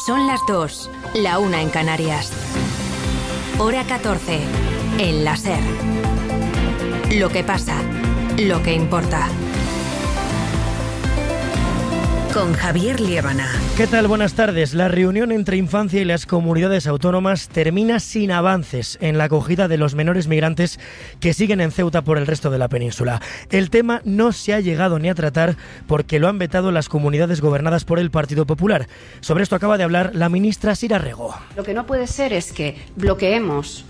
Son las 2, la 1 en Canarias. Hora 14, en la SER. Lo que pasa, lo que importa. Con Javier Liébana. ¿Qué tal? Buenas tardes. La reunión entre Infancia y las comunidades autónomas termina sin avances en la acogida de los menores migrantes que siguen en Ceuta por el resto de la península. El tema no se ha llegado ni a tratar porque lo han vetado las comunidades gobernadas por el Partido Popular. Sobre esto acaba de hablar la ministra Sira Rego. Lo que no puede ser es que bloqueemos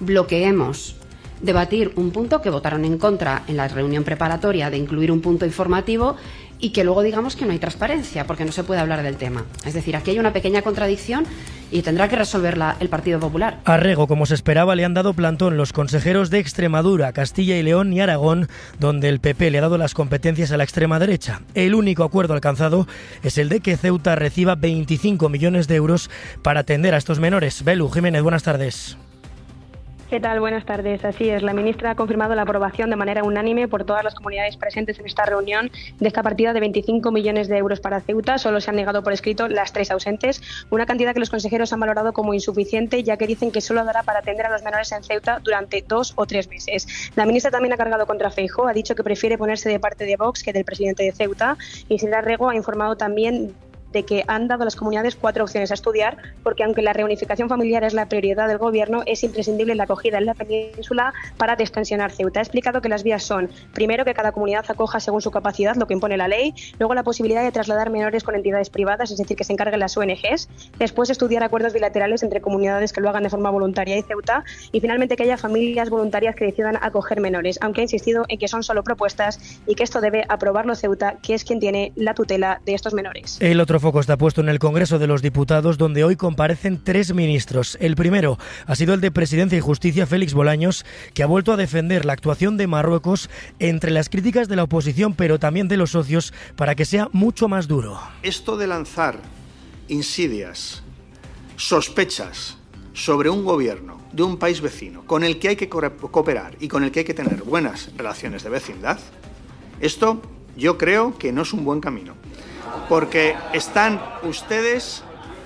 debatir un punto que votaron en contra en la reunión preparatoria de incluir un punto informativo y que luego digamos que no hay transparencia porque no se puede hablar del tema. Es decir, aquí hay una pequeña contradicción y tendrá que resolverla el Partido Popular. A Rego, como se esperaba, le han dado plantón los consejeros de Extremadura, Castilla y León y Aragón, donde el PP le ha dado las competencias a la extrema derecha. El único acuerdo alcanzado es el de que Ceuta reciba 25 millones de euros para atender a estos menores. Belu Jiménez, buenas tardes. ¿Qué tal? Buenas tardes. Así es, la ministra ha confirmado la aprobación de manera unánime por todas las comunidades presentes en esta reunión de esta partida de 25 millones de euros para Ceuta. Solo se han negado por escrito las 3 ausentes, una cantidad que los consejeros han valorado como insuficiente, ya que dicen que solo dará para atender a los menores en Ceuta durante 2 o 3 meses. La ministra también ha cargado contra Feijóo, ha dicho que prefiere ponerse de parte de Vox que del presidente de Ceuta, y Sira Rego ha informado también de que han dado a las comunidades 4 opciones a estudiar, porque aunque la reunificación familiar es la prioridad del Gobierno, es imprescindible la acogida en la península para destensionar Ceuta. Ha explicado que las vías son, primero, que cada comunidad acoja según su capacidad, lo que impone la ley, luego la posibilidad de trasladar menores con entidades privadas, es decir, que se encarguen las ONGs, después estudiar acuerdos bilaterales entre comunidades que lo hagan de forma voluntaria y Ceuta, y finalmente que haya familias voluntarias que decidan acoger menores, aunque ha insistido en que son solo propuestas y que esto debe aprobarlo Ceuta, que es quien tiene la tutela de estos menores. El otro foco está puesto en el Congreso de los Diputados, donde hoy comparecen 3 ministros. El primero ha sido el de Presidencia y Justicia, Félix Bolaños, que ha vuelto a defender la actuación de Marruecos entre las críticas de la oposición, pero también de los socios, para que sea mucho más duro. Esto de lanzar insidias, sospechas sobre un gobierno de un país vecino con el que hay que cooperar y con el que hay que tener buenas relaciones de vecindad, esto yo creo que no es un buen camino. Porque están ustedes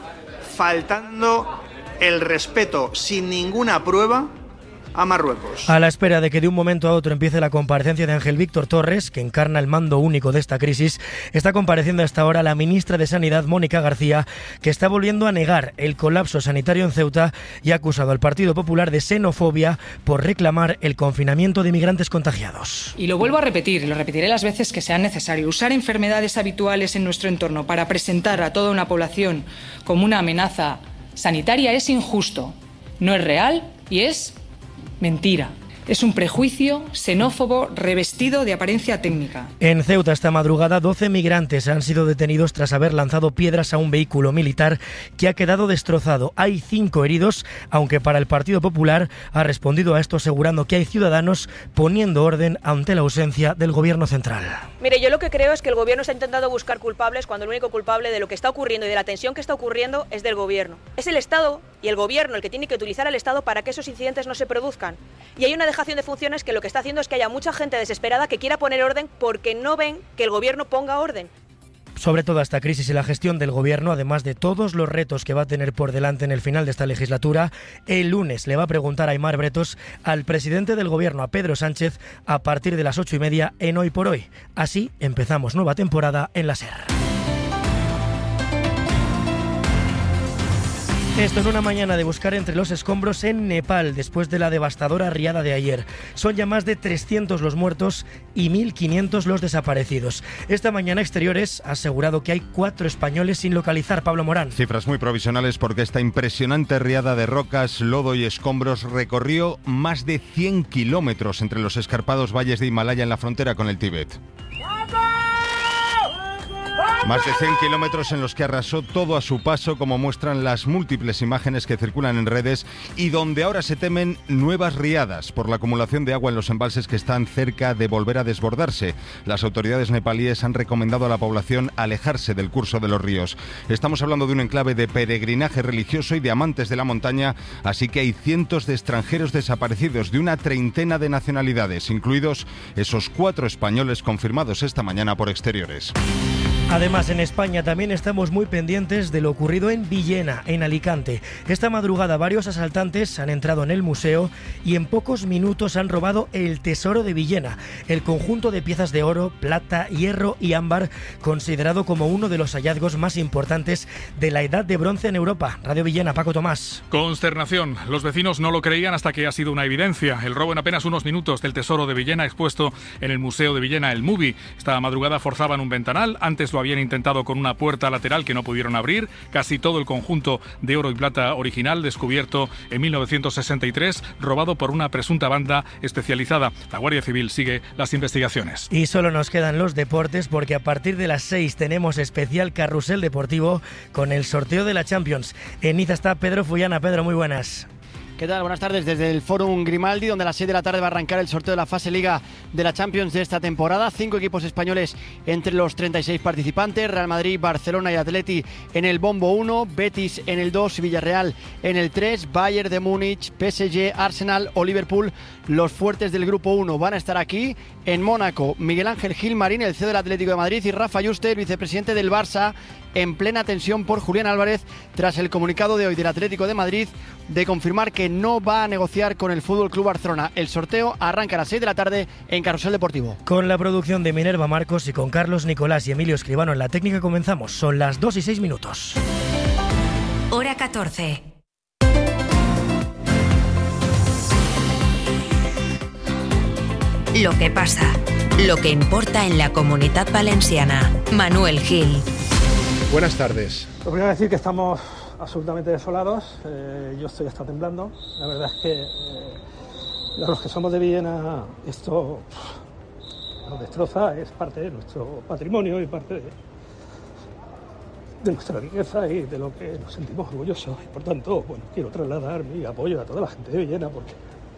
faltando el respeto sin ninguna prueba a Marruecos. A la espera de que de un momento a otro empiece la comparecencia de Ángel Víctor Torres, que encarna el mando único de esta crisis, está compareciendo hasta ahora la ministra de Sanidad, Mónica García, que está volviendo a negar el colapso sanitario en Ceuta y ha acusado al Partido Popular de xenofobia por reclamar el confinamiento de inmigrantes contagiados. Y lo vuelvo a repetir, y lo repetiré las veces que sean necesario. Usar enfermedades habituales en nuestro entorno para presentar a toda una población como una amenaza sanitaria es injusto, no es real y es mentira. Es un prejuicio xenófobo revestido de apariencia técnica. En Ceuta esta madrugada 12 migrantes han sido detenidos tras haber lanzado piedras a un vehículo militar que ha quedado destrozado. Hay 5 heridos, aunque para el Partido Popular ha respondido a esto asegurando que hay ciudadanos poniendo orden ante la ausencia del Gobierno central. Mire, yo lo que creo es que el Gobierno está intentando buscar culpables cuando el único culpable de lo que está ocurriendo y de la tensión que está ocurriendo es del Gobierno. Es el Estado y el Gobierno el que tiene que utilizar al Estado para que esos incidentes no se produzcan. Y hay una dejación de funciones que lo que está haciendo es que haya mucha gente desesperada que quiera poner orden porque no ven que el Gobierno ponga orden. Sobre toda esta crisis y la gestión del Gobierno, además de todos los retos que va a tener por delante en el final de esta legislatura, el lunes le va a preguntar a Aimar Bretos al presidente del Gobierno, a Pedro Sánchez, a partir de las 8:30 en Hoy por Hoy. Así empezamos nueva temporada en la SER. Esto en una mañana de buscar entre los escombros en Nepal, después de la devastadora riada de ayer. Son ya más de 300 los muertos y 1.500 los desaparecidos. Esta mañana Exteriores ha asegurado que hay 4 españoles sin localizar. Pablo Morán. Cifras muy provisionales porque esta impresionante riada de rocas, lodo y escombros recorrió más de 100 kilómetros entre los escarpados valles de Himalaya en la frontera con el Tíbet. Más de 100 kilómetros en los que arrasó todo a su paso, como muestran las múltiples imágenes que circulan en redes, y donde ahora se temen nuevas riadas por la acumulación de agua en los embalses que están cerca de volver a desbordarse. Las autoridades nepalíes han recomendado a la población alejarse del curso de los ríos. Estamos hablando de un enclave de peregrinaje religioso y de amantes de la montaña, así que hay cientos de extranjeros desaparecidos de una treintena de nacionalidades, incluidos esos 4 españoles confirmados esta mañana por Exteriores. Además Además, en España también estamos muy pendientes de lo ocurrido en Villena, en Alicante. Esta madrugada varios asaltantes han entrado en el museo y en pocos minutos han robado el tesoro de Villena, el conjunto de piezas de oro, plata, hierro y ámbar, considerado como uno de los hallazgos más importantes de la Edad de Bronce en Europa. Radio Villena, Paco Tomás. Consternación. Los vecinos no lo creían hasta que ha sido una evidencia. El robo en apenas unos minutos del tesoro de Villena expuesto en el Museo de Villena, el MUBI. Esta madrugada forzaban un ventanal. Antes lo habían intentado con una puerta lateral que no pudieron abrir. Casi todo el conjunto de oro y plata original, descubierto en 1963, robado por una presunta banda especializada. La Guardia Civil sigue las investigaciones. Y solo nos quedan los deportes, porque a partir de las 6 tenemos especial carrusel deportivo con el sorteo de la Champions. En Niza está Pedro Fullana. Pedro, muy buenas. ¿Qué tal? Buenas tardes desde el Fórum Grimaldi, donde a las 6 de la tarde va a arrancar el sorteo de la fase Liga de la Champions de esta temporada. 5 equipos españoles entre los 36 participantes: Real Madrid, Barcelona y Atleti en el bombo 1, Betis en el 2, Villarreal en el 3, Bayern de Múnich, PSG, Arsenal o Liverpool. Los fuertes del grupo 1 van a estar aquí. En Mónaco, Miguel Ángel Gilmarín, el CEO del Atlético de Madrid, y Rafa Yuste, el vicepresidente del Barça, en plena tensión por Julián Álvarez tras el comunicado de hoy del Atlético de Madrid de confirmar que no va a negociar con el FC Barcelona. El sorteo arranca a las 6 de la tarde en Carrusel Deportivo. Con la producción de Minerva Marcos y con Carlos Nicolás y Emilio Escribano en la técnica comenzamos. Son las 2:06. Hora 14. Lo que pasa, lo que importa en la Comunitat Valenciana. Manuel Gil. Buenas tardes. Lo primero es decir que estamos absolutamente desolados. Yo estoy hasta temblando. La verdad es que los que somos de Villena, esto nos destroza. Es parte de nuestro patrimonio y parte de nuestra riqueza y de lo que nos sentimos orgullosos. Y por tanto, bueno, quiero trasladar mi apoyo a toda la gente de Villena, porque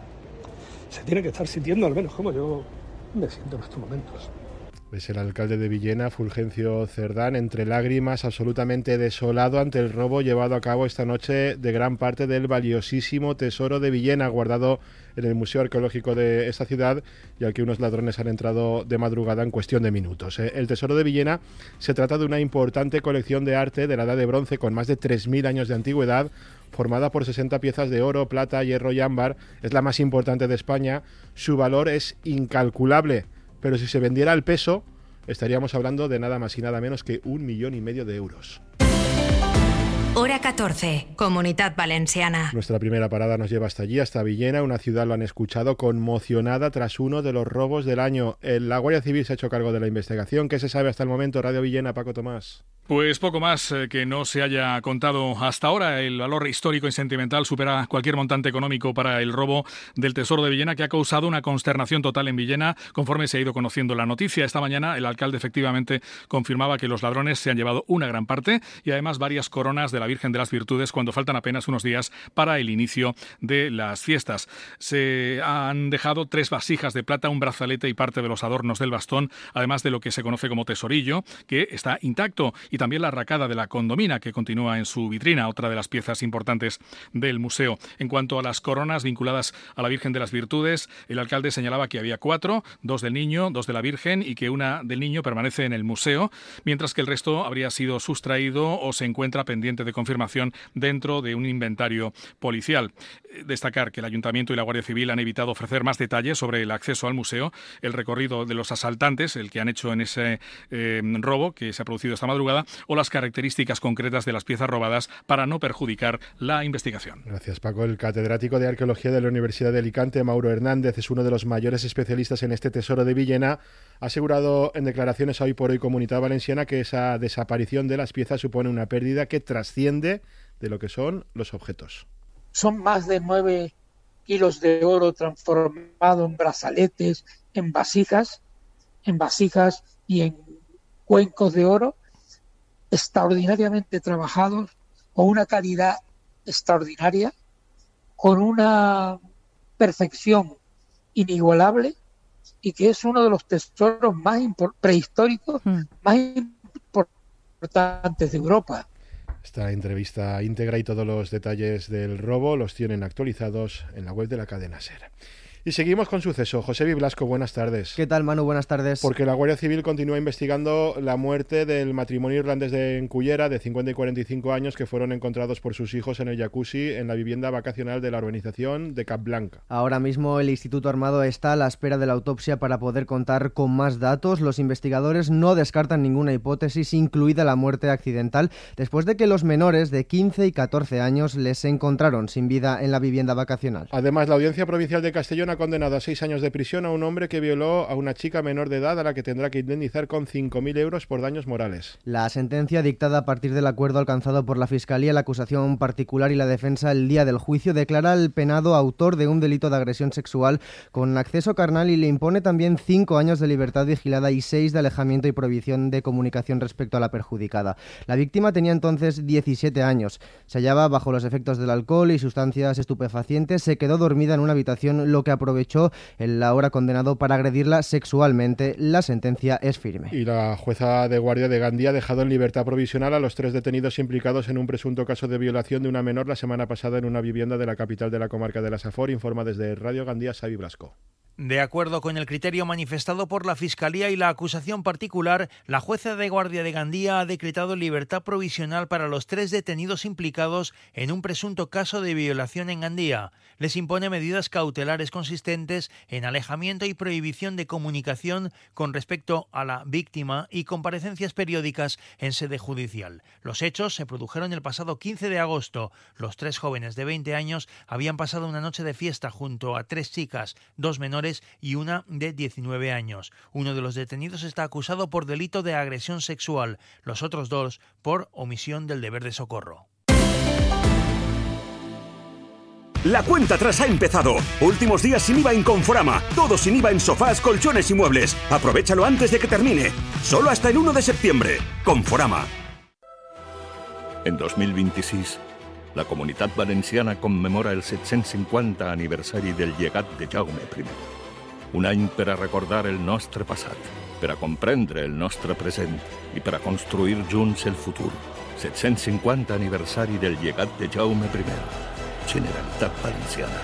se tiene que estar sintiendo, al menos como yo me siento en estos momentos. Es el alcalde de Villena, Fulgencio Cerdán, entre lágrimas, absolutamente desolado ante el robo llevado a cabo esta noche de gran parte del valiosísimo tesoro de Villena, guardado en el Museo Arqueológico de esta ciudad, y al que unos ladrones han entrado de madrugada en cuestión de minutos. El tesoro de Villena se trata de una importante colección de arte de la Edad de Bronce con más de 3.000 años de antigüedad, formada por 60 piezas de oro, plata, hierro y ámbar. Es la más importante de España. Su valor es incalculable, pero si se vendiera al peso, estaríamos hablando de nada más y nada menos que 1,5 millones de euros. Hora 14, Comunitat Valenciana. Nuestra primera parada nos lleva hasta allí, hasta Villena, una ciudad, lo han escuchado, conmocionada tras uno de los robos del año. La Guardia Civil se ha hecho cargo de la investigación. ¿Qué se sabe hasta el momento? Radio Villena, Paco Tomás. Pues poco más que no se haya contado hasta ahora. El valor histórico y sentimental supera cualquier montante económico para el robo del tesoro de Villena, que ha causado una consternación total en Villena conforme se ha ido conociendo la noticia. Esta mañana el alcalde efectivamente confirmaba que los ladrones se han llevado una gran parte y además varias coronas de la Virgen de las Virtudes cuando faltan apenas unos días para el inicio de las fiestas. Se han dejado 3 vasijas de plata, un brazalete y parte de los adornos del bastón, además de lo que se conoce como tesorillo, que está intacto, y también la arracada de la condomina, que continúa en su vitrina, otra de las piezas importantes del museo. En cuanto a las coronas vinculadas a la Virgen de las Virtudes, el alcalde señalaba que había 4, 2 del niño, 2 de la Virgen, y que una del niño permanece en el museo, mientras que el resto habría sido sustraído o se encuentra pendiente de confirmación dentro de un inventario policial. Destacar que el Ayuntamiento y la Guardia Civil han evitado ofrecer más detalles sobre el acceso al museo, el recorrido de los asaltantes, el que han hecho en ese robo que se ha producido esta madrugada, o las características concretas de las piezas robadas para no perjudicar la investigación. Gracias, Paco. El catedrático de Arqueología de la Universidad de Alicante, Mauro Hernández, es uno de los mayores especialistas en este tesoro de Villena. Ha asegurado en declaraciones a Hoy por Hoy Comunitat Valenciana que esa desaparición de las piezas supone una pérdida que trasciende de lo que son los objetos. Son más de 9 kilos de oro transformado en brazaletes, en vasijas y en cuencos de oro extraordinariamente trabajados, con una calidad extraordinaria, con una perfección inigualable, y que es uno de los tesoros más prehistóricos más importantes de Europa. Esta entrevista íntegra y todos los detalles del robo los tienen actualizados en la web de la cadena SER. Y seguimos con Suceso. Josebi Blasco, buenas tardes. ¿Qué tal, Manu? Buenas tardes. Porque la Guardia Civil continúa investigando la muerte del matrimonio irlandés de Cullera, de 50 y 45 años, que fueron encontrados por sus hijos en el jacuzzi en la vivienda vacacional de la urbanización de Capblanca. Ahora mismo el Instituto Armado está a la espera de la autopsia para poder contar con más datos. Los investigadores no descartan ninguna hipótesis, incluida la muerte accidental, después de que los menores de 15 y 14 años les encontraron sin vida en la vivienda vacacional. Además, la Audiencia Provincial de Castellón ha condenado a 6 años de prisión a un hombre que violó a una chica menor de edad a la que tendrá que indemnizar con 5.000 euros por daños morales. La sentencia dictada a partir del acuerdo alcanzado por la Fiscalía, la acusación particular y la defensa el día del juicio declara al penado autor de un delito de agresión sexual con acceso carnal y le impone también 5 años de libertad vigilada y 6 de alejamiento y prohibición de comunicación respecto a la perjudicada. La víctima tenía entonces 17 años. Se hallaba bajo los efectos del alcohol y sustancias estupefacientes. Se quedó dormida en una habitación, lo que aprovechó el ahora condenado para agredirla sexualmente. La sentencia es firme. Y la jueza de guardia de Gandía ha dejado en libertad provisional a los 3 detenidos implicados en un presunto caso de violación de una menor la semana pasada en una vivienda de la capital de la comarca de la Safor, informa desde Radio Gandía Xavi Blasco. De acuerdo con el criterio manifestado por la Fiscalía y la acusación particular, la jueza de guardia de Gandía ha decretado libertad provisional para los 3 detenidos implicados en un presunto caso de violación en Gandía. Les impone medidas cautelares consistentes en alejamiento y prohibición de comunicación con respecto a la víctima y comparecencias periódicas en sede judicial. Los hechos se produjeron el pasado 15 de agosto. Los 3 jóvenes de 20 años habían pasado una noche de fiesta junto a 3 chicas, 2 menores y una de 19 años. Uno de los detenidos está acusado por delito de agresión sexual, los otros 2 por omisión del deber de socorro. La cuenta atrás ha empezado. Últimos días sin IVA en Conforama. Todo sin IVA en sofás, colchones y muebles. Aprovéchalo antes de que termine. Solo hasta el 1 de septiembre. Conforama. En 2026, la Comunitat Valenciana commemora el 750 aniversari del llegat de Jaume I. Un any per a recordar el nostre passat, per a comprendre el nostre present i per a construir junts el futur. 750 aniversari del llegat de Jaume I. Generalitat Valenciana.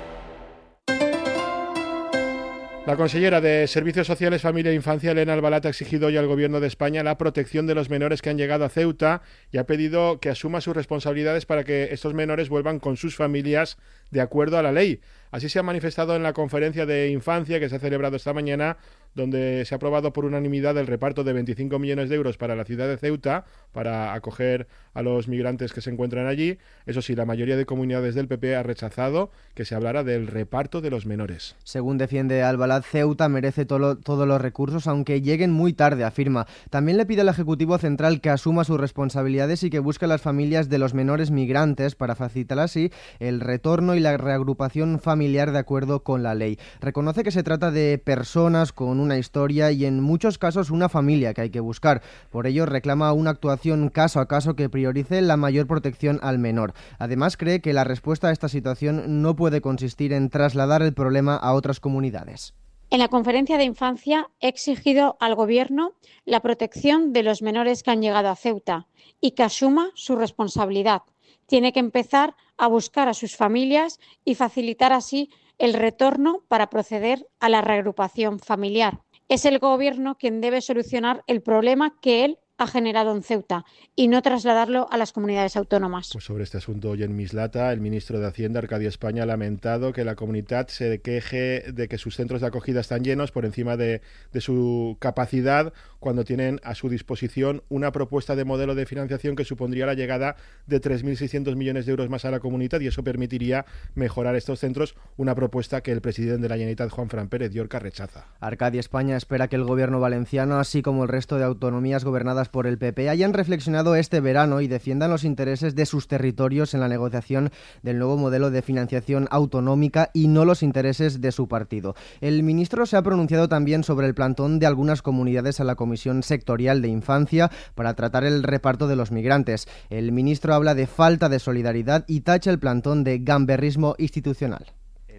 La consellera de Servicios Sociales, Familia e Infancia, Elena Albalat, ha exigido hoy al Gobierno de España la protección de los menores que han llegado a Ceuta y ha pedido que asuma sus responsabilidades para que estos menores vuelvan con sus familias de acuerdo a la ley. Así se ha manifestado en la conferencia de infancia que se ha celebrado esta mañana, donde se ha aprobado por unanimidad el reparto de 25 millones de euros para la ciudad de Ceuta, para acoger a los migrantes que se encuentran allí. Eso sí, la mayoría de comunidades del PP ha rechazado que se hablara del reparto de los menores. Según defiende Albalat, Ceuta merece todos los recursos, aunque lleguen muy tarde, afirma. También le pide al Ejecutivo Central que asuma sus responsabilidades y que busque a las familias de los menores migrantes para facilitar así el retorno y la reagrupación familiar de acuerdo con la ley. Reconoce que se trata de personas con una historia y en muchos casos una familia que hay que buscar. Por ello reclama una actuación caso a caso que priorice la mayor protección al menor. Además cree que la respuesta a esta situación no puede consistir en trasladar el problema a otras comunidades. En la conferencia de infancia he exigido al Gobierno la protección de los menores que han llegado a Ceuta y que asuma su responsabilidad. Tiene que empezar a buscar a sus familias y facilitar así el retorno para proceder a la reagrupación familiar. Es el Gobierno quien debe solucionar el problema que él ha generado en Ceuta y no trasladarlo a las comunidades autónomas. Pues sobre este asunto hoy en Mislata, el ministro de Hacienda, Arcadio España, ha lamentado que la comunidad se queje de que sus centros de acogida están llenos por encima de su capacidad, cuando tienen a su disposición una propuesta de modelo de financiación que supondría la llegada de 3.600 millones de euros más a la comunidad, y eso permitiría mejorar estos centros, una propuesta que el presidente de la Generalitat, Juanfran Pérez Llorca, rechaza. Arcadio España espera que el gobierno valenciano, así como el resto de autonomías gobernadas por el PP, hayan reflexionado este verano y defiendan los intereses de sus territorios en la negociación del nuevo modelo de financiación autonómica y no los intereses de su partido. El ministro se ha pronunciado también sobre el plantón de algunas comunidades a la Comisión Sectorial de Infancia para tratar el reparto de los migrantes. El ministro habla de falta de solidaridad y tacha el plantón de gamberrismo institucional. El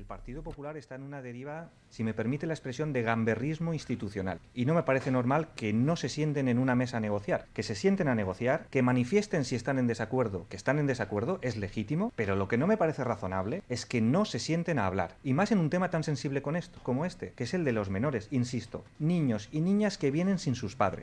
Partido Popular está en una deriva, si me permite la expresión, de gamberrismo institucional. Y no me parece normal que no se sienten en una mesa a negociar. Que se sienten a negociar, que manifiesten si están en desacuerdo. Que están en desacuerdo es legítimo, pero lo que no me parece razonable es que no se sienten a hablar. Y más en un tema tan sensible como este, que es el de los menores, insisto, niños y niñas que vienen sin sus padres.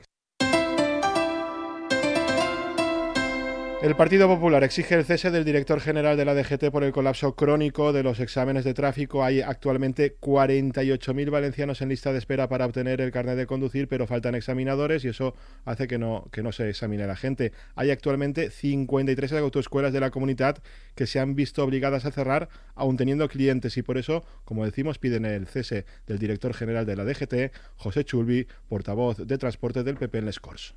El Partido Popular exige el cese del director general de la DGT por el colapso crónico de los exámenes de tráfico. Hay actualmente 48.000 valencianos en lista de espera para obtener el carnet de conducir, pero faltan examinadores y eso hace que no se examine a la gente. Hay actualmente 53 autoescuelas de la comunidad que se han visto obligadas a cerrar, aun teniendo clientes, y por eso, como decimos, piden el cese del director general de la DGT, José Chulvi, portavoz de Transporte del PP en Les Corts.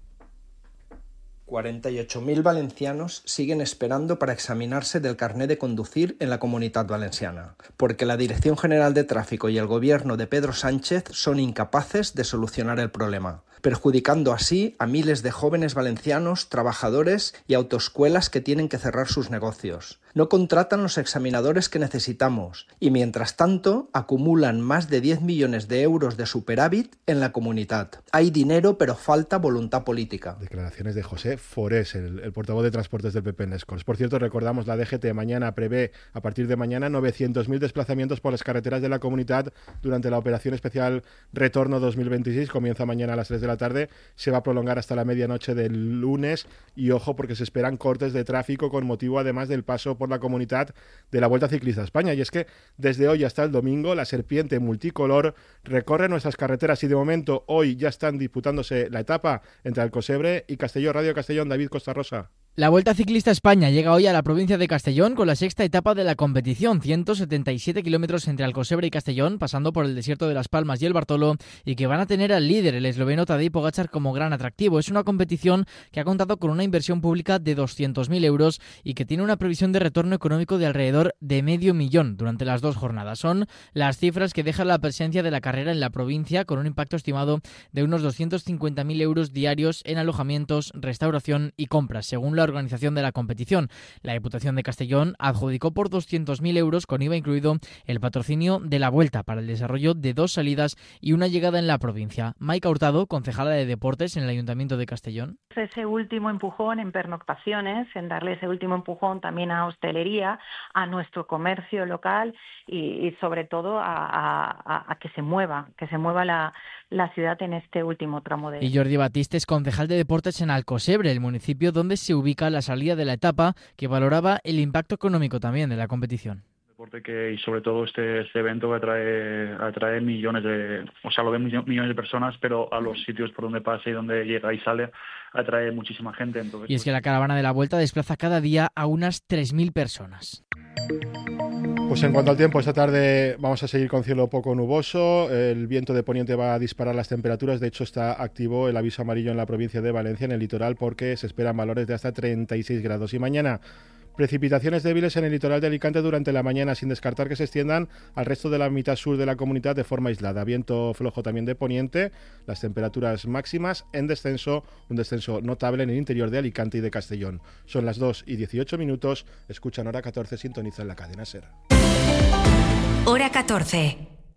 48.000 valencianos siguen esperando para examinarse del carnet de conducir en la Comunitat Valenciana, porque la Dirección General de Tráfico y el gobierno de Pedro Sánchez son incapaces de solucionar el problema, perjudicando así a miles de jóvenes valencianos, trabajadores y autoescuelas que tienen que cerrar sus negocios. No contratan los examinadores que necesitamos y, mientras tanto, acumulan más de 10 millones de euros de superávit en la comunidad. Hay dinero, pero falta voluntad política. Declaraciones de José Forés, el portavoz de Transportes del PP en Les Corts. Por cierto, recordamos, la DGT mañana prevé, a partir de mañana, 900.000 desplazamientos por las carreteras de la comunidad durante la operación especial Retorno 2026. Comienza mañana a las 3 de la tarde, se va a prolongar hasta la medianoche del lunes y ojo porque se esperan cortes de tráfico con motivo además del paso por la comunidad de la Vuelta Ciclista a España. Y es que desde hoy hasta el domingo la serpiente multicolor recorre nuestras carreteras y de momento hoy ya están disputándose la etapa entre Alcosebre y Castellón. Radio Castellón, David Costa Rosa. La Vuelta Ciclista a España llega hoy a la provincia de Castellón con la sexta etapa de la competición, 177 kilómetros entre Alcosebre y Castellón, pasando por el desierto de Las Palmas y el Bartolo, y que van a tener al líder, el esloveno Tadej Pogačar, como gran atractivo. Es una competición que ha contado con una inversión pública de 200.000 euros y que tiene una previsión de retorno económico de alrededor de 500.000 durante las 2 jornadas. Son las cifras que deja la presencia de la carrera en la provincia, con un impacto estimado de unos 250.000 euros diarios en alojamientos, restauración y compras, según la organización de la competición. La Diputación de Castellón adjudicó por 200.000 euros, con IVA incluido, el patrocinio de la Vuelta para el desarrollo de 2 salidas y una llegada en la provincia. Maika Hurtado, concejala de Deportes en el Ayuntamiento de Castellón. Ese último empujón en pernoctaciones, en darle ese último empujón también a hostelería, a nuestro comercio local y sobre todo a que se mueva la ciudad en este último tramo de... Y Jordi Batiste es concejal de Deportes en Alcosebre, el municipio donde se ubica la salida de la etapa, que valoraba el impacto económico también de la competición. Y sobre todo este evento que atrae millones lo ven millones de personas, pero a los sitios por donde pasa y donde llega y sale atrae muchísima gente. Entonces, y es que la caravana de la Vuelta desplaza cada día a unas 3.000 personas. Pues en cuanto al tiempo, esta tarde vamos a seguir con cielo poco nuboso. El viento de poniente va a disparar las temperaturas. De hecho, está activo el aviso amarillo en la provincia de Valencia, en el litoral, porque se esperan valores de hasta 36 grados. Y mañana, precipitaciones débiles en el litoral de Alicante durante la mañana, sin descartar que se extiendan al resto de la mitad sur de la comunidad de forma aislada. Viento flojo también de poniente. Las temperaturas máximas en descenso, un descenso notable en el interior de Alicante y de Castellón. Son las 2:18. Escuchan Hora 14, sintonizan la cadena SER. Hora 14.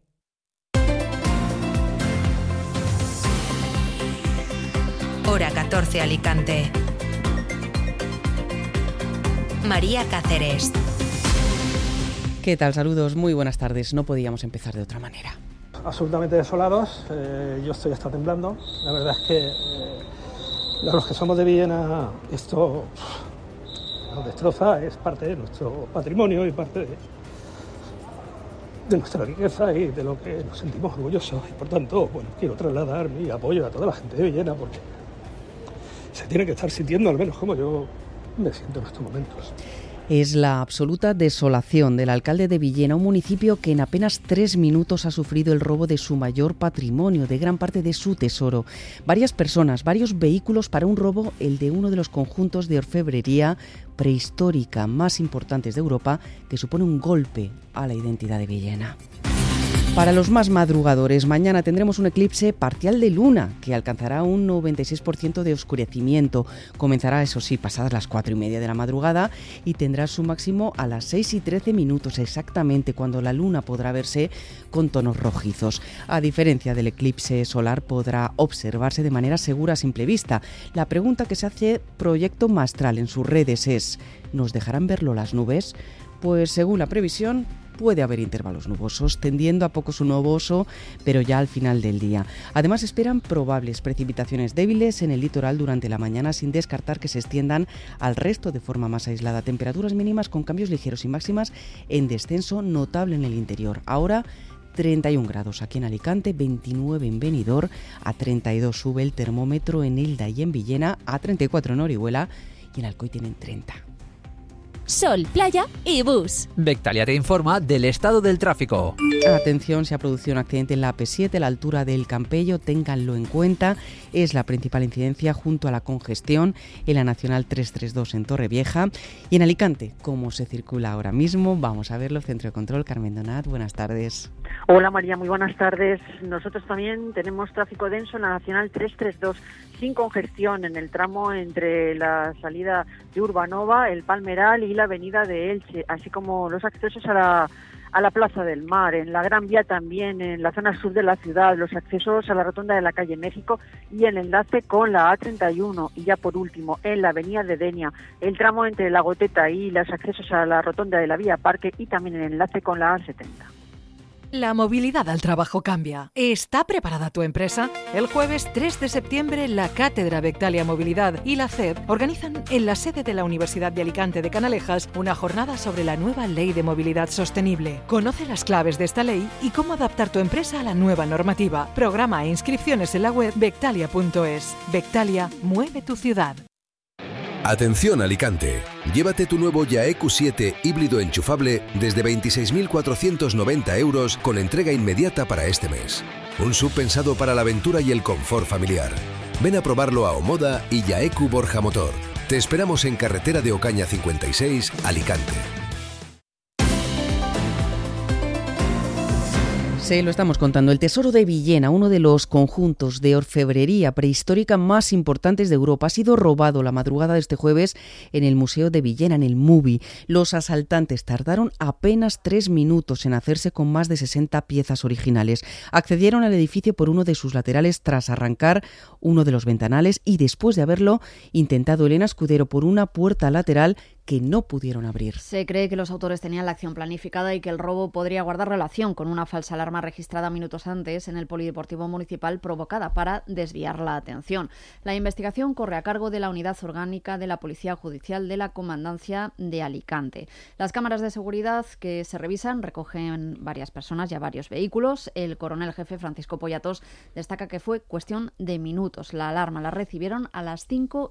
Hora 14, Alicante. María Cáceres. ¿Qué tal? Saludos, muy buenas tardes. No podíamos empezar de otra manera. Absolutamente desolados. Yo estoy hasta temblando. La verdad es que los que somos de Villena, esto nos destroza. Es parte de nuestro patrimonio y parte de nuestra riqueza y de lo que nos sentimos orgullosos. Y por tanto, quiero trasladar mi apoyo a toda la gente de Villena, porque se tiene que estar sintiendo, al menos como yo me siento en estos momentos. Es la absoluta desolación del alcalde de Villena, un municipio que en apenas 3 minutos ha sufrido el robo de su mayor patrimonio, de gran parte de su tesoro. Varias personas, varios vehículos para un robo, el de uno de los conjuntos de orfebrería prehistórica más importantes de Europa, que supone un golpe a la identidad de Villena. Para los más madrugadores, mañana tendremos un eclipse parcial de luna que alcanzará un 96% de oscurecimiento. Comenzará, eso sí, pasadas las 4:30 de la madrugada y tendrá su máximo a las 6:13 exactamente, cuando la luna podrá verse con tonos rojizos. A diferencia del eclipse solar, podrá observarse de manera segura a simple vista. La pregunta que se hace Proyecto Mastral en sus redes es: ¿nos dejarán verlo las nubes? Pues según la previsión, puede haber intervalos nubosos, tendiendo a poco su nuboso, pero ya al final del día. Además, esperan probables precipitaciones débiles en el litoral durante la mañana, sin descartar que se extiendan al resto de forma más aislada. Temperaturas mínimas con cambios ligeros y máximas en descenso notable en el interior. Ahora 31 grados aquí en Alicante, 29 en Benidorm, a 32 sube el termómetro en Elda y en Villena, a 34 en Orihuela y en Alcoy tienen 30. Sol, playa y bus. Vectalia te informa del estado del tráfico. Atención, se ha producido un accidente en la AP7 a la altura del Campello, ténganlo en cuenta. Es la principal incidencia junto a la congestión en la Nacional 332 en Torrevieja. Y en Alicante, ¿cómo se circula ahora mismo? Vamos a verlo. Centro de Control, Carmen Donat, buenas tardes. Hola María, muy buenas tardes. Nosotros también tenemos tráfico denso en la Nacional 332, sin congestión en el tramo entre la salida de Urbanova, el Palmeral y la avenida de Elche, así como los accesos a la Plaza del Mar, en la Gran Vía también, en la zona sur de la ciudad, los accesos a la rotonda de la calle México y el enlace con la A31. Y ya por último, en la avenida de Denia, el tramo entre la Goteta y los accesos a la rotonda de la Vía Parque y también el enlace con la A70. La movilidad al trabajo cambia. ¿Está preparada tu empresa? El jueves 3 de septiembre, la Cátedra Vectalia Movilidad y la CEB organizan en la sede de la Universidad de Alicante de Canalejas una jornada sobre la nueva Ley de Movilidad Sostenible. Conoce las claves de esta ley y cómo adaptar tu empresa a la nueva normativa. Programa e inscripciones en la web vectalia.es. Vectalia, mueve tu ciudad. Atención Alicante, llévate tu nuvo Yaeku 7 híbrido enchufable desde 26.490 euros con entrega inmediata para este mes. Un SUV pensado para la aventura y el confort familiar. Ven a probarlo a Omoda y Yaeku Borja Motor. Te esperamos en carretera de Ocaña 56, Alicante. Sí, lo estamos contando. El Tesoro de Villena, uno de los conjuntos de orfebrería prehistórica más importantes de Europa, ha sido robado la madrugada de este jueves en el Museo de Villena, en el MUBI. Los asaltantes tardaron apenas 3 minutos en hacerse con más de 60 piezas originales. Accedieron al edificio por uno de sus laterales tras arrancar uno de los ventanales y después de haberlo intentado Elena Escudero por una puerta lateral que no pudieron abrir. Se cree que los autores tenían la acción planificada y que el robo podría guardar relación con una falsa alarma registrada minutos antes en el Polideportivo Municipal provocada para desviar la atención. La investigación corre a cargo de la Unidad Orgánica de la Policía Judicial de la Comandancia de Alicante. Las cámaras de seguridad que se revisan recogen varias personas y a varios vehículos. El coronel jefe Francisco Pollatos destaca que fue cuestión de minutos. La alarma la recibieron a las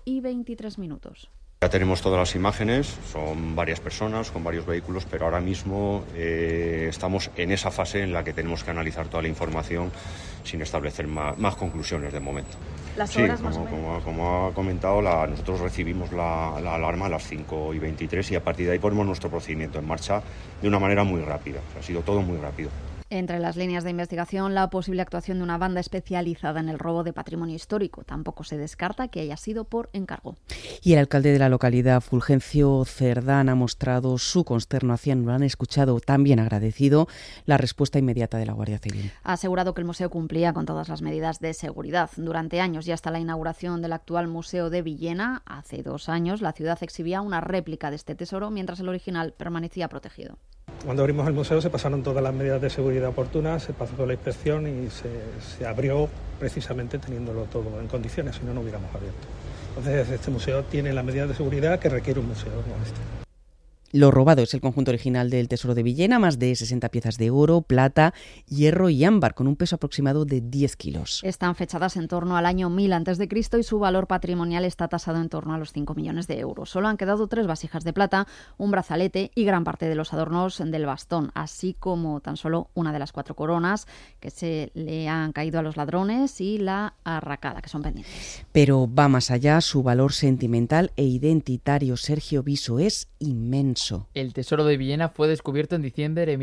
5:23. Ya tenemos todas las imágenes, son varias personas con varios vehículos, pero ahora mismo estamos en esa fase en la que tenemos que analizar toda la información sin establecer más conclusiones de momento. ¿Las horas sí, más o menos? como ha comentado, nosotros recibimos la alarma a las 5:23 y a partir de ahí ponemos nuestro procedimiento en marcha de una manera muy rápida. Ha sido todo muy rápido. Entre las líneas de investigación, la posible actuación de una banda especializada en el robo de patrimonio histórico. Tampoco se descarta que haya sido por encargo. Y el alcalde de la localidad, Fulgencio Cerdán, ha mostrado su consternación. Lo han escuchado, también agradecido la respuesta inmediata de la Guardia Civil. Ha asegurado que el museo cumplía con todas las medidas de seguridad. Durante años y hasta la inauguración del actual Museo de Villena, hace 2 años, la ciudad exhibía una réplica de este tesoro, mientras el original permanecía protegido. Cuando abrimos el museo se pasaron todas las medidas de seguridad oportunas, se pasó la inspección y se abrió precisamente teniéndolo todo en condiciones, si no, no hubiéramos abierto. Entonces este museo tiene las medidas de seguridad que requiere un museo como este. Lo robado es el conjunto original del Tesoro de Villena, más de 60 piezas de oro, plata, hierro y ámbar, con un peso aproximado de 10 kilos. Están fechadas en torno al año 1000 a.C. y su valor patrimonial está tasado en torno a los 5 millones de euros. Solo han quedado 3 vasijas de plata, un brazalete y gran parte de los adornos del bastón, así como tan solo una de las 4 coronas que se le han caído a los ladrones y la arracada, que son pendientes. Pero va más allá, su valor sentimental e identitario, Sergio Viso, es inmenso. falso. El tesoro de Villena fue descubierto en diciembre de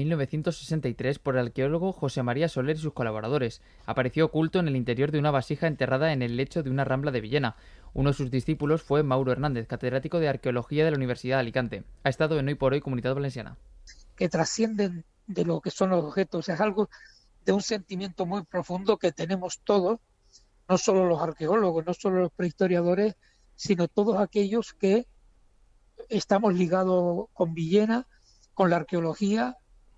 1963 por el arqueólogo José María Soler y sus colaboradores. Apareció oculto en el interior de una vasija enterrada en el lecho de una rambla de Villena. Uno de sus discípulos fue Mauro Hernández, catedrático de Arqueología de la Universidad de Alicante. Ha estado en Hoy por Hoy Comunidad Valenciana. Que trascienden de lo que son los objetos, es algo de un sentimiento muy profundo que tenemos todos, no solo los arqueólogos, no solo los prehistoriadores, sino todos aquellos que estamos ligados con Villena, con la arqueología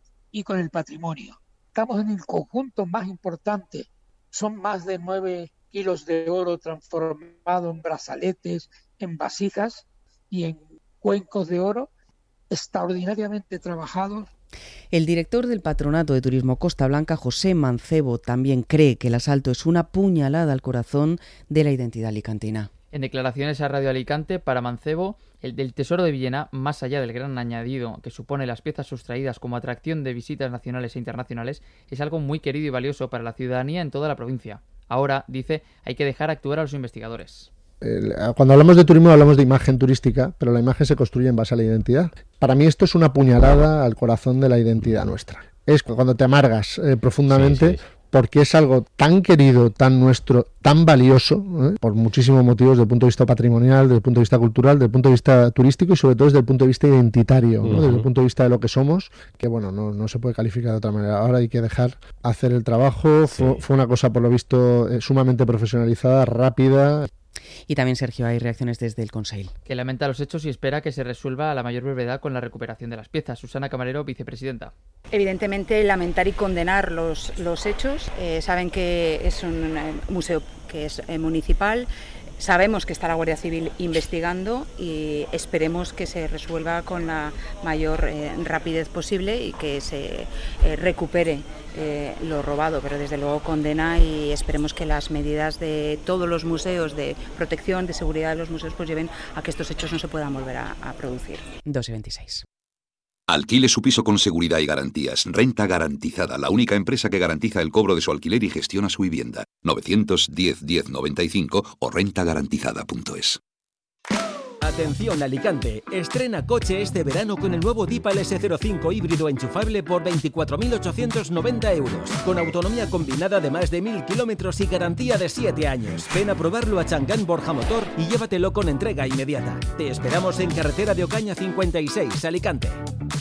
y con el patrimonio. Estamos en el conjunto más importante, son más de 9 kilos de oro transformado en brazaletes, en vasijas y en cuencos de oro, extraordinariamente trabajados. El director del Patronato de Turismo Costa Blanca, José Mancebo, también cree que el asalto es una puñalada al corazón de la identidad alicantina. En declaraciones a Radio Alicante, para Mancebo, el del Tesoro de Villena, más allá del gran añadido que supone las piezas sustraídas como atracción de visitas nacionales e internacionales, es algo muy querido y valioso para la ciudadanía en toda la provincia. Ahora, dice, hay que dejar actuar a los investigadores. Cuando hablamos de turismo hablamos de imagen turística, pero la imagen se construye en base a la identidad. Para mí esto es una puñalada al corazón de la identidad nuestra. Es cuando te amargas profundamente, sí. Porque es algo tan querido, tan nuestro, tan valioso, por muchísimos motivos, desde el punto de vista patrimonial, desde el punto de vista cultural, desde el punto de vista turístico y sobre todo desde el punto de vista identitario, ¿no? Desde el punto de vista de lo que somos, que bueno, no se puede calificar de otra manera. Ahora hay que dejar hacer el trabajo. Sí. Fue una cosa, por lo visto, sumamente profesionalizada, rápida. Y también, Sergio, hay reacciones desde el Consell. Que lamenta los hechos y espera que se resuelva a la mayor brevedad con la recuperación de las piezas. Susana Camarero, vicepresidenta. Evidentemente, lamentar y condenar los hechos. Saben que es un museo que es municipal. Sabemos que está la Guardia Civil investigando y esperemos que se resuelva con la mayor rapidez posible y que se recupere lo robado, pero desde luego condena y esperemos que las medidas de todos los museos de protección, de seguridad de los museos, pues lleven a que estos hechos no se puedan volver a producir. 2:26. Alquile su piso con seguridad y garantías. Renta Garantizada, la única empresa que garantiza el cobro de su alquiler y gestiona su vivienda. 910 1095 o rentagarantizada.es. Atención Alicante, estrena coche este verano con el nuevo Deepal S05 híbrido enchufable por 24.890 euros, con autonomía combinada de más de 1.000 kilómetros y garantía de 7 años. Ven a probarlo a Changán Borja Motor y llévatelo con entrega inmediata. Te esperamos en carretera de Ocaña 56, Alicante.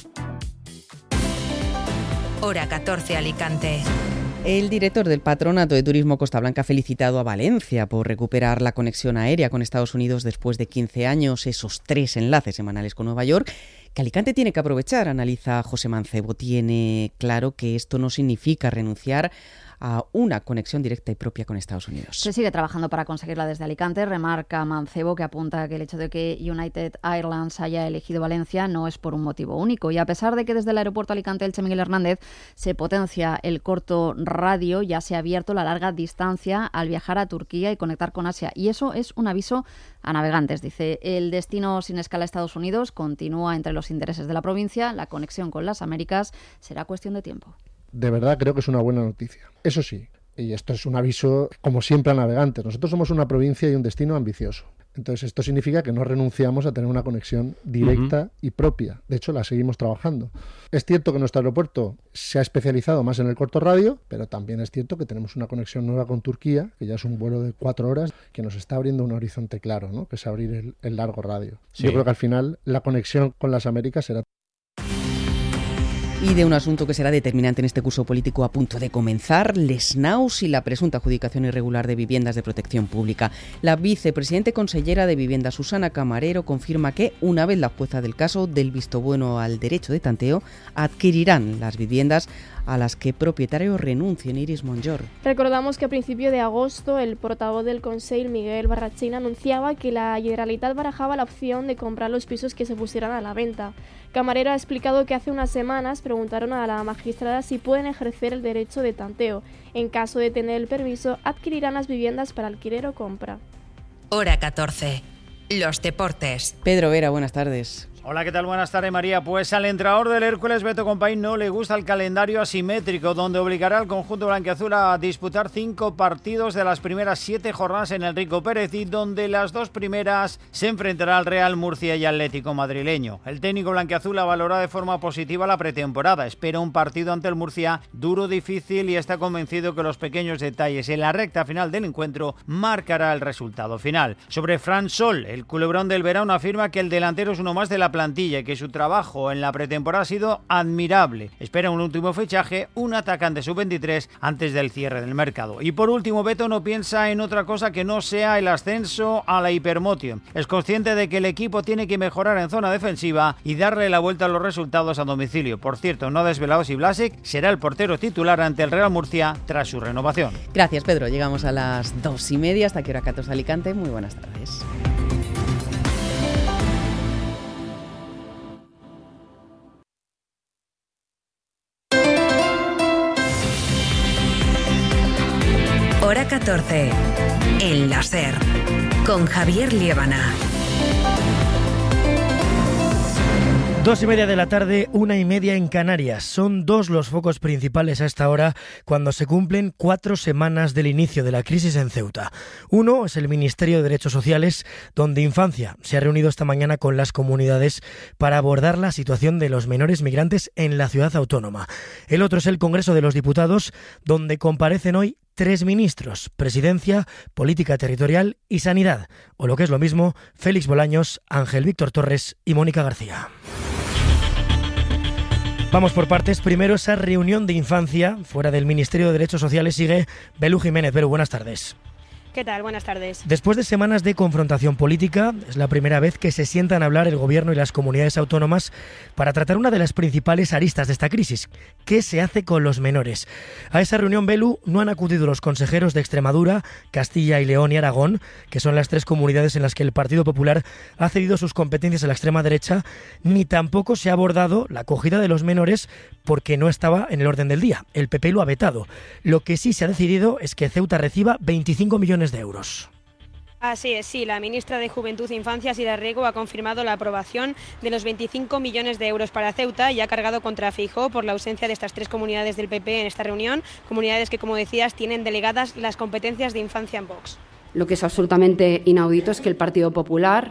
Hora 14, Alicante. El director del Patronato de Turismo Costa Blanca ha felicitado a Valencia por recuperar la conexión aérea con Estados Unidos después de 15 años, esos 3 enlaces semanales con Nueva York, que Alicante tiene que aprovechar, analiza José Mancebo. Tiene claro que esto no significa renunciar a una conexión directa y propia con Estados Unidos. Se sigue trabajando para conseguirla desde Alicante, remarca Mancebo, que apunta que el hecho de que United Airlines haya elegido Valencia no es por un motivo único. Y a pesar de que desde el aeropuerto Alicante Elche Miguel Hernández se potencia el corto radio, ya se ha abierto la larga distancia al viajar a Turquía y conectar con Asia. Y eso es un aviso a navegantes. Dice, el destino sin escala a Estados Unidos continúa entre los intereses de la provincia. La conexión con las Américas será cuestión de tiempo. De verdad creo que es una buena noticia. Eso sí, y esto es un aviso, como siempre, a navegantes. Nosotros somos una provincia y un destino ambicioso. Entonces esto significa que no renunciamos a tener una conexión directa y propia. De hecho, la seguimos trabajando. Es cierto que nuestro aeropuerto se ha especializado más en el corto radio, pero también es cierto que tenemos una conexión nueva con Turquía, que ya es un vuelo de 4 horas, que nos está abriendo un horizonte claro, ¿no? Que es abrir el largo radio. Sí. Yo creo que al final la conexión con las Américas será... Y de un asunto que será determinante en este curso político a punto de comenzar, les Naus y la presunta adjudicación irregular de viviendas de protección pública. La vicepresidenta consellera de Vivienda, Susana Camarero, confirma que, una vez la jueza del caso del visto bueno al derecho de tanteo, adquirirán las viviendas a las que propietarios renuncien. Iris Monjor. Recordamos que a principio de agosto el portavoz del Consell, Miguel Barrachín, anunciaba que la Generalitat barajaba la opción de comprar los pisos que se pusieran a la venta. Camarero ha explicado que hace unas semanas preguntaron a la magistrada si pueden ejercer el derecho de tanteo. En caso de tener el permiso, adquirirán las viviendas para alquiler o compra. Hora 14. Los deportes. Pedro Vera, buenas tardes. Hola, ¿qué tal? Buenas tardes, María. Pues al entrenador del Hércules, Beto Company, no le gusta el calendario asimétrico, donde obligará al conjunto blanquiazul a disputar 5 partidos de las primeras 7 jornadas en el Rico Pérez, y donde las 2 primeras se enfrentará al Real Murcia y Atlético madrileño. El técnico blanquiazul ha valorado de forma positiva la pretemporada. Espera un partido ante el Murcia duro, difícil, y está convencido que los pequeños detalles en la recta final del encuentro marcará el resultado final. Sobre Fran Sol, el culebrón del verano afirma que el delantero es uno más de la plantilla y que su trabajo en la pretemporada ha sido admirable. Espera un último fichaje, un atacante sub-23 antes del cierre del mercado. Y por último, Beto no piensa en otra cosa que no sea el ascenso a la Hypermotion. Es consciente de que el equipo tiene que mejorar en zona defensiva y darle la vuelta a los resultados a domicilio. Por cierto, no ha desvelado si Vlasic será el portero titular ante el Real Murcia tras su renovación. Gracias, Pedro. Llegamos a las 2:30. Hasta aquí Hora 14 Alicante. Muy buenas tardes. Hora 14, en la SER, con Javier Liébana. 2:30 de la tarde, 1:30 en Canarias. Son 2 los focos principales a esta hora cuando se cumplen 4 semanas del inicio de la crisis en Ceuta. Uno es el Ministerio de Derechos Sociales, donde Infancia se ha reunido esta mañana con las comunidades para abordar la situación de los menores migrantes en la ciudad autónoma. El otro es el Congreso de los Diputados, donde comparecen hoy 3 ministros: Presidencia, Política Territorial y Sanidad, o lo que es lo mismo, Félix Bolaños, Ángel Víctor Torres y Mónica García. Vamos por partes. Primero, esa reunión de Infancia fuera del Ministerio de Derechos Sociales. Sigue Belú Jiménez. Belú, buenas tardes. ¿Qué tal? Buenas tardes. Después de semanas de confrontación política, es la primera vez que se sientan a hablar el Gobierno y las comunidades autónomas para tratar una de las principales aristas de esta crisis: ¿qué se hace con los menores? A esa reunión, Belú, no han acudido los consejeros de Extremadura, Castilla y León y Aragón, que son las 3 comunidades en las que el Partido Popular ha cedido sus competencias a la extrema derecha, ni tampoco se ha abordado la acogida de los menores porque no estaba en el orden del día. El PP lo ha vetado. Lo que sí se ha decidido es que Ceuta reciba 25 millones de euros. Así es, sí. La ministra de Juventud, Infancias y Riego ha confirmado la aprobación de los 25 millones de euros para Ceuta y ha cargado contra Feijóo por la ausencia de estas 3 comunidades del PP en esta reunión, comunidades que, como decías, tienen delegadas las competencias de infancia en Vox. Lo que es absolutamente inaudito es que el Partido Popular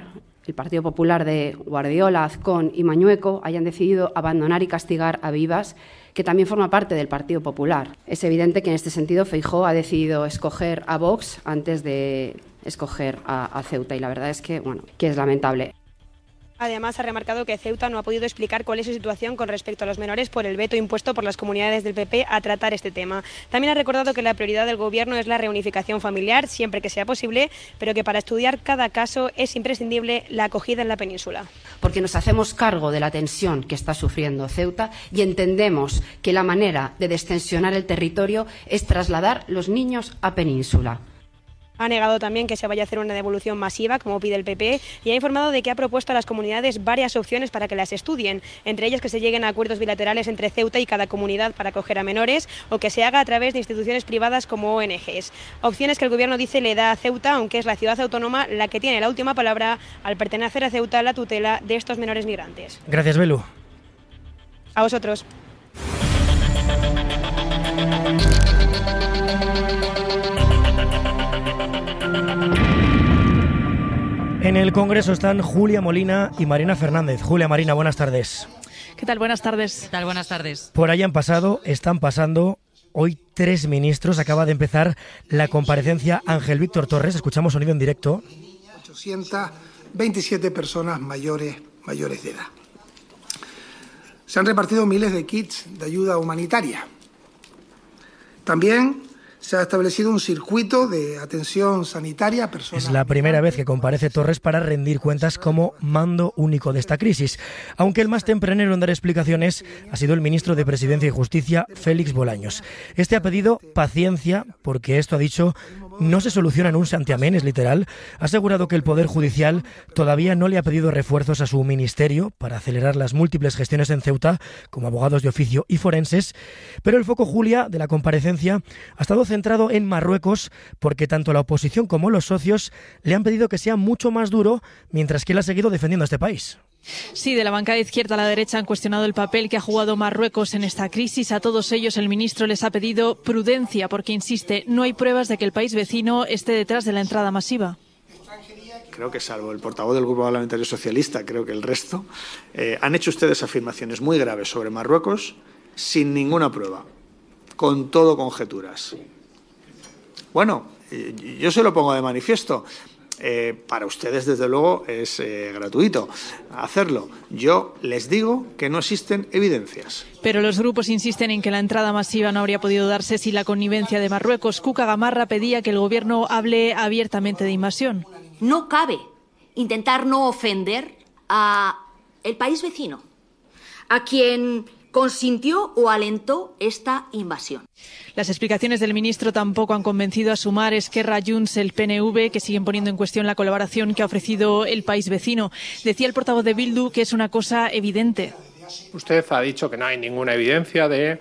de Guardiola, Azcón y Mañueco hayan decidido abandonar y castigar a Vivas, que también forma parte del Partido Popular. Es evidente que en este sentido Feijóo ha decidido escoger a Vox antes de escoger a Ceuta, y la verdad es que es lamentable. Además, ha remarcado que Ceuta no ha podido explicar cuál es su situación con respecto a los menores por el veto impuesto por las comunidades del PP a tratar este tema. También ha recordado que la prioridad del Gobierno es la reunificación familiar, siempre que sea posible, pero que para estudiar cada caso es imprescindible la acogida en la península. Porque nos hacemos cargo de la tensión que está sufriendo Ceuta y entendemos que la manera de destensionar el territorio es trasladar los niños a península. Ha negado también que se vaya a hacer una devolución masiva, como pide el PP, y ha informado de que ha propuesto a las comunidades varias opciones para que las estudien, entre ellas que se lleguen a acuerdos bilaterales entre Ceuta y cada comunidad para acoger a menores, o que se haga a través de instituciones privadas como ONGs. Opciones que el Gobierno dice le da a Ceuta, aunque es la ciudad autónoma la que tiene la última palabra al pertenecer a Ceuta la tutela de estos menores migrantes. Gracias, Belú. A vosotros. En el Congreso están Julia Molina y Marina Fernández. Julia, Marina, buenas tardes. ¿Qué tal? Buenas tardes. ¿Qué tal? Buenas tardes. Por ahí están pasando hoy 3 ministros. Acaba de empezar la comparecencia Ángel Víctor Torres. Escuchamos sonido en directo. 827 personas mayores de edad. Se han repartido miles de kits de ayuda humanitaria. También se ha establecido un circuito de atención sanitaria a personas. Es la primera vez que comparece Torres para rendir cuentas como mando único de esta crisis, aunque el más tempranero en dar explicaciones ha sido el ministro de Presidencia y Justicia, Félix Bolaños. Este ha pedido paciencia porque esto, ha dicho, no se soluciona en un santiamén, es literal. Ha asegurado que el Poder Judicial todavía no le ha pedido refuerzos a su ministerio para acelerar las múltiples gestiones en Ceuta, como abogados de oficio y forenses. Pero el foco, Julia, de la comparecencia ha estado centrado en Marruecos, porque tanto la oposición como los socios le han pedido que sea mucho más duro, mientras que él ha seguido defendiendo a este país. Sí, de la bancada izquierda a la derecha han cuestionado el papel que ha jugado Marruecos en esta crisis. A todos ellos el ministro les ha pedido prudencia porque, insiste, no hay pruebas de que el país vecino esté detrás de la entrada masiva. Creo que salvo el portavoz del Grupo Parlamentario Socialista, creo que el resto, han hecho ustedes afirmaciones muy graves sobre Marruecos sin ninguna prueba, con todo conjeturas. Bueno, yo se lo pongo de manifiesto. Para ustedes, desde luego, es gratuito hacerlo. Yo les digo que no existen evidencias. Pero los grupos insisten en que la entrada masiva no habría podido darse sin la connivencia de Marruecos. Cuca Gamarra pedía que el gobierno hable abiertamente de invasión. No cabe intentar no ofender a el país vecino, a quien consintió o alentó esta invasión. Las explicaciones del ministro tampoco han convencido a Sumar, Esquerra, Junts, el PNV, que siguen poniendo en cuestión la colaboración que ha ofrecido el país vecino. Decía el portavoz de Bildu que es una cosa evidente. Usted ha dicho que no hay ninguna evidencia de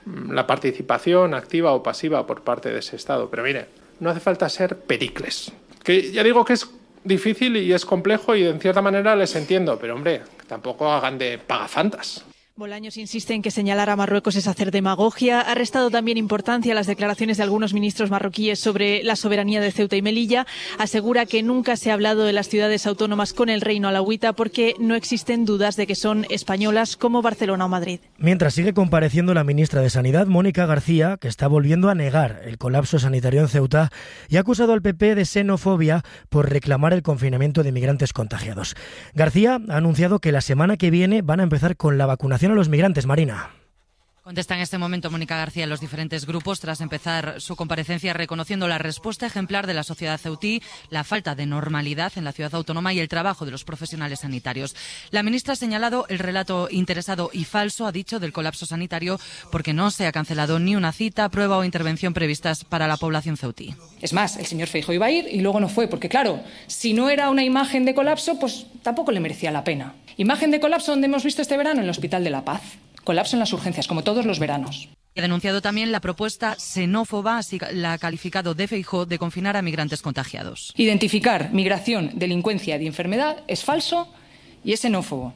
la participación activa o pasiva por parte de ese Estado. Pero mire, no hace falta ser Pericles. Que ya digo que es difícil y es complejo y en cierta manera les entiendo, pero hombre, tampoco hagan de pagafantas. Bolaños insiste en que señalar a Marruecos es hacer demagogia. Ha restado también importancia a las declaraciones de algunos ministros marroquíes sobre la soberanía de Ceuta y Melilla. Asegura que nunca se ha hablado de las ciudades autónomas con el reino alauita porque no existen dudas de que son españolas como Barcelona o Madrid. Mientras sigue compareciendo la ministra de Sanidad, Mónica García, que está volviendo a negar el colapso sanitario en Ceuta y ha acusado al PP de xenofobia por reclamar el confinamiento de migrantes contagiados. García ha anunciado que la semana que viene van a empezar con la vacunación a los migrantes. Marina. Contesta en este momento Mónica García en los diferentes grupos tras empezar su comparecencia reconociendo la respuesta ejemplar de la sociedad ceutí, la falta de normalidad en la ciudad autónoma y el trabajo de los profesionales sanitarios. La ministra ha señalado el relato interesado y falso, ha dicho, del colapso sanitario porque no se ha cancelado ni una cita, prueba o intervención previstas para la población ceutí. Es más, el señor Feijóo iba a ir y luego no fue, porque claro, si no era una imagen de colapso, pues tampoco le merecía la pena. Imagen de colapso donde hemos visto este verano en el Hospital de la Paz. Colapso en las urgencias, como todos los veranos. Ha denunciado también la propuesta xenófoba, así la ha calificado de Feijóo, de confinar a migrantes contagiados. Identificar migración, delincuencia y enfermedad es falso y es xenófobo.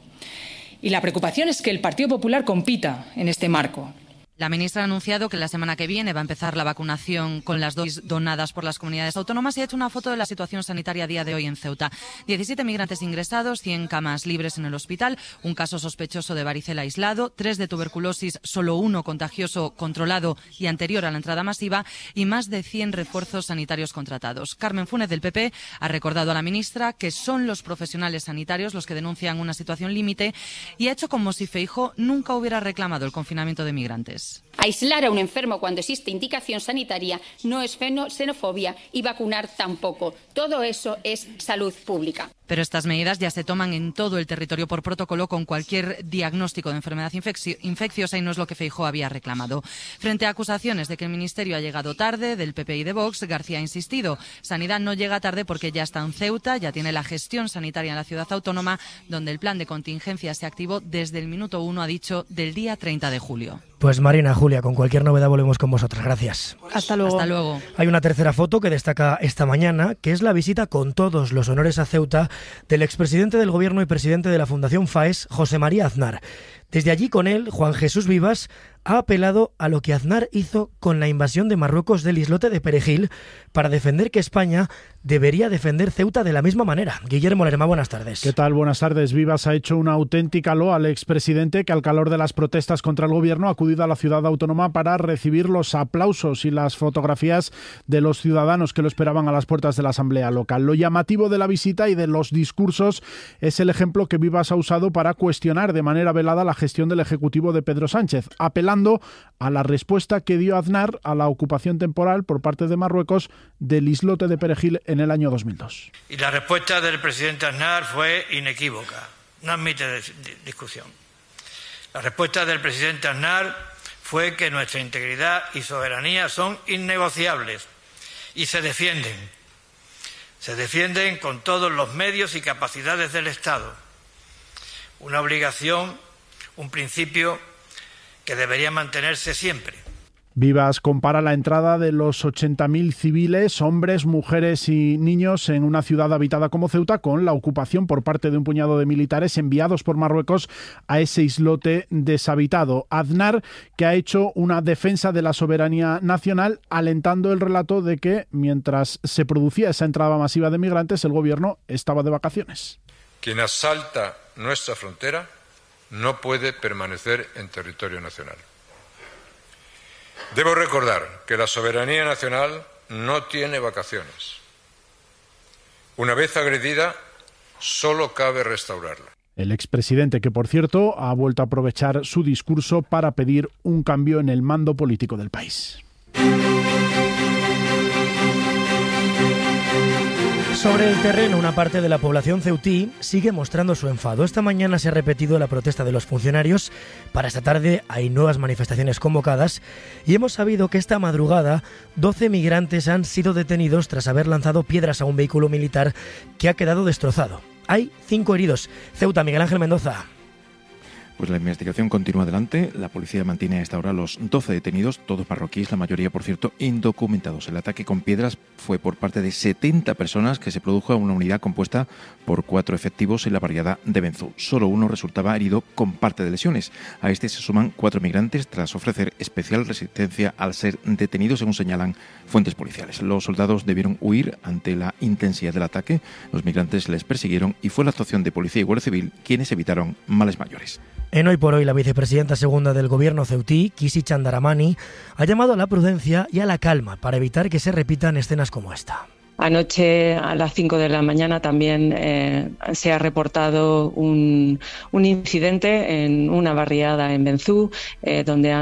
Y la preocupación es que el Partido Popular compita en este marco. La ministra ha anunciado que la semana que viene va a empezar la vacunación con las dosis donadas por las comunidades autónomas y ha hecho una foto de la situación sanitaria a día de hoy en Ceuta. 17 migrantes ingresados, 100 camas libres en el hospital, un caso sospechoso de varicela aislado, 3 de tuberculosis, solo 1 contagioso controlado y anterior a la entrada masiva y más de 100 refuerzos sanitarios contratados. Carmen Funes del PP ha recordado a la ministra que son los profesionales sanitarios los que denuncian una situación límite y ha hecho como si Feijóo nunca hubiera reclamado el confinamiento de migrantes. Aislar a un enfermo cuando existe indicación sanitaria no es xenofobia y vacunar tampoco. Todo eso es salud pública. Pero estas medidas ya se toman en todo el territorio por protocolo con cualquier diagnóstico de enfermedad infecciosa y no es lo que Feijóo había reclamado. Frente a acusaciones de que el Ministerio ha llegado tarde, del PP y de Vox, García ha insistido. Sanidad no llega tarde porque ya está en Ceuta, ya tiene la gestión sanitaria en la ciudad autónoma, donde el plan de contingencia se activó desde el minuto 1, ha dicho, del día 30 de julio. Pues Marina, Julia, con cualquier novedad volvemos con vosotras. Gracias. Hasta luego. Hasta luego. Hay una tercera foto que destaca esta mañana, que es la visita con todos los honores a Ceuta del expresidente del Gobierno y presidente de la Fundación FAES, José María Aznar. Desde allí con él, Juan Jesús Vivas ha apelado a lo que Aznar hizo con la invasión de Marruecos del islote de Perejil para defender que España debería defender Ceuta de la misma manera. Guillermo Lerma, buenas tardes. ¿Qué tal? Buenas tardes. Vivas ha hecho una auténtica loa al expresidente que al calor de las protestas contra el gobierno ha acudido a la ciudad autónoma para recibir los aplausos y las fotografías de los ciudadanos que lo esperaban a las puertas de la Asamblea local. Lo llamativo de la visita y de los discursos es el ejemplo que Vivas ha usado para cuestionar de manera velada la gestión del Ejecutivo de Pedro Sánchez, apelando a la respuesta que dio Aznar a la ocupación temporal por parte de Marruecos del islote de Perejil en el año 2002. Y la respuesta del presidente Aznar fue inequívoca, no admite discusión. La respuesta del presidente Aznar fue que nuestra integridad y soberanía son innegociables y se defienden. Se defienden con todos los medios y capacidades del Estado. Una obligación, un principio que debería mantenerse siempre. Vivas compara la entrada de los 80.000 civiles, hombres, mujeres y niños en una ciudad habitada como Ceuta con la ocupación por parte de un puñado de militares enviados por Marruecos a ese islote deshabitado. Aznar, que ha hecho una defensa de la soberanía nacional, alentando el relato de que mientras se producía esa entrada masiva de migrantes, el gobierno estaba de vacaciones. Quien asalta nuestra frontera no puede permanecer en territorio nacional. Debo recordar que la soberanía nacional no tiene vacaciones. Una vez agredida, solo cabe restaurarla. El expresidente, que por cierto ha vuelto a aprovechar su discurso para pedir un cambio en el mando político del país. Sobre el terreno, una parte de la población ceutí sigue mostrando su enfado. Esta mañana se ha repetido la protesta de los funcionarios. Para esta tarde hay nuevas manifestaciones convocadas y hemos sabido que esta madrugada 12 migrantes han sido detenidos tras haber lanzado piedras a un vehículo militar que ha quedado destrozado. Hay 5 heridos. Ceuta, Miguel Ángel Mendoza. Pues la investigación continúa adelante. La policía mantiene a esta hora los 12 detenidos, todos marroquíes, la mayoría, por cierto, indocumentados. El ataque con piedras fue por parte de 70 personas que se produjo a una unidad compuesta por 4 efectivos en la barriada de Benzú. Solo uno resultaba herido con parte de lesiones. A este se suman 4 migrantes tras ofrecer especial resistencia al ser detenidos, según señalan fuentes policiales. Los soldados debieron huir ante la intensidad del ataque. Los migrantes les persiguieron y fue la actuación de policía y guardia civil quienes evitaron males mayores. En Hoy por Hoy, la vicepresidenta segunda del gobierno ceutí, Kisi Chandaramani, ha llamado a la prudencia y a la calma para evitar que se repitan escenas como esta. Anoche a las 5 de la mañana también se ha reportado un incidente en una barriada en Benzú, donde han